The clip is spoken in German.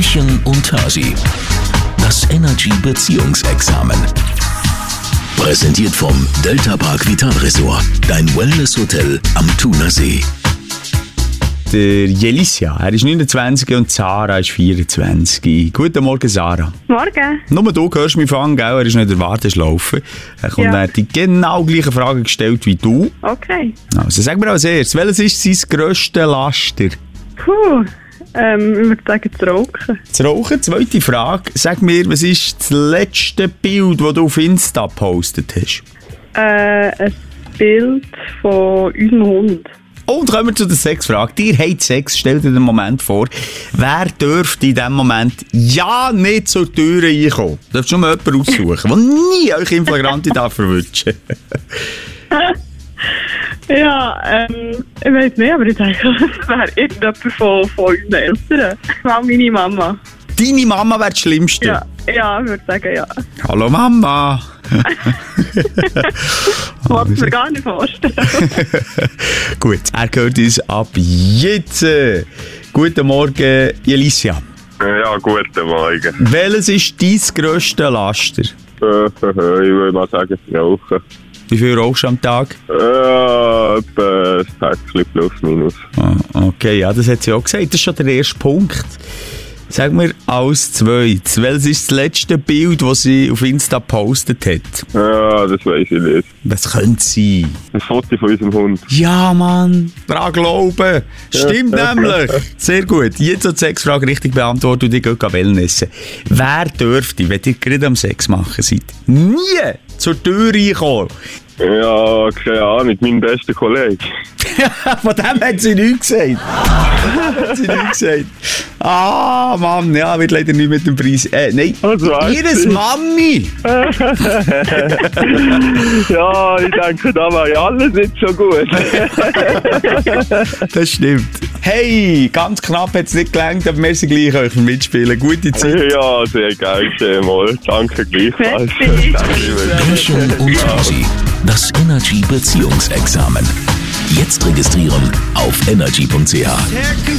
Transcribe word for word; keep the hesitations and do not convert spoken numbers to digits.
Gretchen und Hasi. Das Energy Beziehungsexamen. Präsentiert vom Delta Park Vital Resort. Dein Wellness-Hotel am Thunersee. Der Jelicia, er ist neunundzwanzig und Sarah ist vierundzwanzig. Guten Morgen, Sarah. Morgen. Nur du hörst mich fangen, gell? Er ist nicht in der Warteschlaufe. Er kommt, Ja. er hat die genau gleiche Frage gestellt wie du. Okay. Also sag mir als erstes, welches ist sein grösstes Laster? Puh. Ähm, ich würde sagen, zu rauchen. Das Rauchen, zweite Frage. Sag mir, was ist das letzte Bild, das du auf Insta gepostet hast? Äh, ein Bild von unserem Hund. Und kommen wir zu der Sexfrage. Ihr habt Sex, stellt dir den Moment vor. Wer dürfte in diesem Moment ja nicht zur Tür reinkommen? Dürft schon mal jemanden aussuchen, der nie euch in Flagranti darf verwünschen. Ja, ähm, ich weiß nicht, aber ich denke, es wäre irgendjemand von, von unseren Eltern. Mal meine Mama. Deine Mama wäre das Schlimmste. Ja, ja, ich würde sagen, ja. Hallo Mama. Ich wollte es mir gar nicht vorstellen. Gut, er gehört uns ab jetzt. Guten Morgen, Jelicia. Ja, guten Morgen. Welches ist dein grösstes Laster? Äh, ich würde mal sagen, Rauchen. Wie viel rauchst du am Tag? Ja, etwa ein Päckchen plus minus. Ah, okay, ja, das hat sie auch gesagt. Das ist schon der erste Punkt. Sag mir als zweites, welches ist das letzte Bild, das sie auf Insta gepostet hat? Ja, das weiß ich nicht. Was könnte es sein? Ein Foto von unserem Hund. Ja, Mann, dran glauben. Stimmt nämlich. Sehr gut. Jetzt hat die Sexfrage richtig beantwortet und ich gehe Wellnessen. Wer dürfte, wenn ihr gerade am Sex machen seid, nie zur Tür reinkommen? Ja, keine Ahnung, mein bester Kollege. Von dem hat sie nichts gesagt. hat sie nichts gesagt. Ah, Mann, ja, wird leider nicht mit dem Preis. Äh, nein, Was weiß ihres ich? Mami. Ja, ich denke, da war ja alles nicht so gut. Das stimmt. Hey, ganz knapp hat es nicht gelangt, aber merci gleich euch fürs Mitspielen. Gute Zeit. Ja, sehr geil, sehr mal. Danke gleichfalls. Merci. Danke. Gretchen und Hasi. Das Energy Beziehungsexamen. Jetzt registrieren auf energy punkt c h.